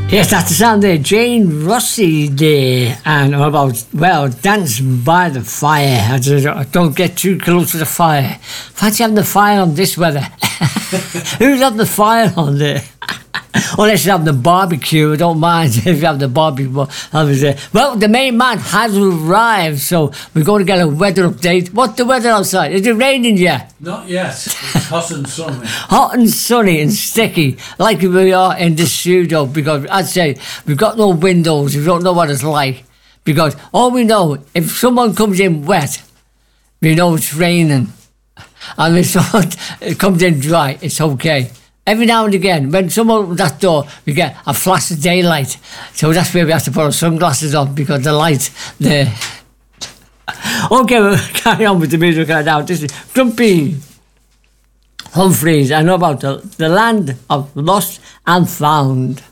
Yes, that's the sound there. Jane Rossi there. And about, well, dance by the fire. I don't get too close to the fire. Fancy having the fire on this weather. Who's having the fire on there? Unless you have the barbecue, I don't mind if you have the barbecue. Well, the main man has arrived, so we're going to get a weather update. What's the weather outside? Is it raining yet? Not yet. It's hot and sunny. Hot and sunny and sticky, like we are in the studio, because I'd say we've got no windows, we don't know what it's like. Because all we know, if someone comes in wet, we know it's raining. And if someone comes in dry, it's okay. Every now and again, when someone opens that door, we get a flash of daylight. So that's where we have to put our sunglasses on, because the light there. Okay, we'll carry on with the music right now. This is Grumpy Humphreys. I know about the land of lost and found.